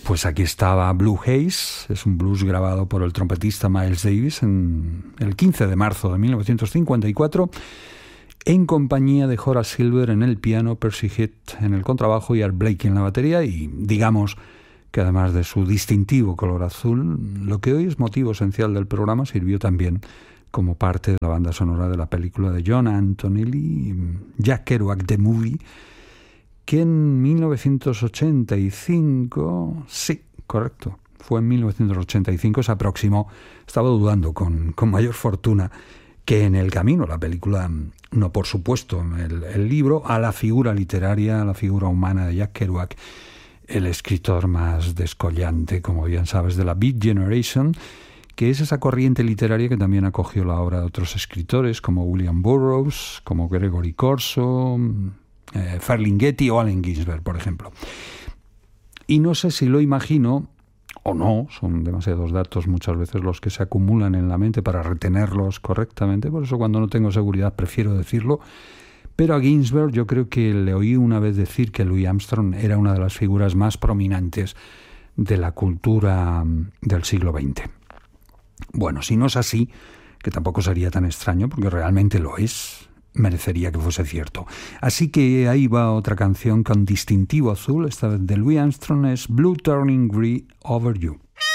Pues aquí estaba Blue Haze, es un blues grabado por el trompetista Miles Davis en el 15 de marzo de 1954, en compañía de Horace Silver en el piano, Percy Heath en el contrabajo y Art Blakey en la batería, y digamos que además de su distintivo color azul, lo que hoy es motivo esencial del programa sirvió también como parte de la banda sonora de la película de John Antonelli, Jack Kerouac The Movie, que en 1985, sí, correcto, fue en 1985, se aproximó, estaba dudando con mayor fortuna que en el camino, la película, no por supuesto, el libro, a la figura literaria, a la figura humana de Jack Kerouac, el escritor más descollante, como bien sabes, de la Beat Generation, que es esa corriente literaria que también acogió la obra de otros escritores como William Burroughs, como Gregory Corso, Ferlinghetti o Allen Ginsberg, por ejemplo. Y no sé si lo imagino o no, son demasiados datos muchas veces los que se acumulan en la mente para retenerlos correctamente, por eso cuando no tengo seguridad prefiero decirlo, pero a Ginsberg yo creo que le oí una vez decir que Louis Armstrong era una de las figuras más prominentes de la cultura del siglo XX. Bueno, si no es así, que tampoco sería tan extraño, porque realmente lo es, merecería que fuese cierto. Así que ahí va otra canción con distintivo azul, esta vez de Louis Armstrong, es Blue Turning Green Over You.